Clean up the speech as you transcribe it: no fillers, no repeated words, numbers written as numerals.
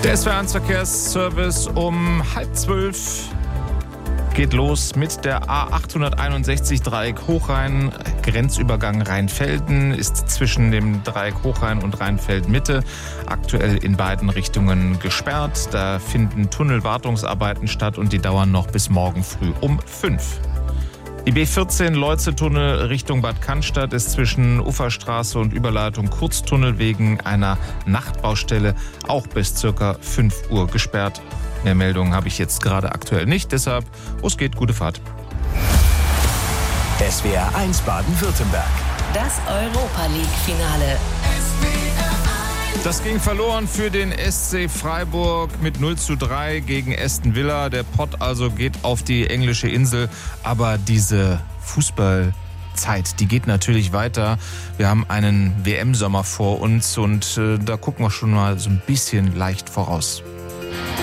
Der SWR1 Verkehrsservice um 11:30 geht los mit der A861 Dreieck Hochrhein. Grenzübergang Rheinfelden ist zwischen dem Dreieck Hochrhein und Rheinfeld Mitte aktuell in beiden Richtungen gesperrt. Da finden Tunnelwartungsarbeiten statt und die dauern noch bis morgen früh um 5. Die B14 Leutze-Tunnel Richtung Bad Cannstatt ist zwischen Uferstraße und Überleitung Kurztunnel wegen einer Nachtbaustelle auch bis ca. 5 Uhr gesperrt. Mehr Meldungen habe ich jetzt gerade aktuell nicht, deshalb, wo es geht, gute Fahrt. SWR1 Baden-Württemberg. Das Europa-League-Finale. Das ging verloren für den SC Freiburg mit 0:3 gegen Aston Villa. Der Pott also geht auf die englische Insel, aber diese Fußballzeit, die geht natürlich weiter. Wir haben einen WM-Sommer vor uns und da gucken wir schon mal so ein bisschen leicht voraus.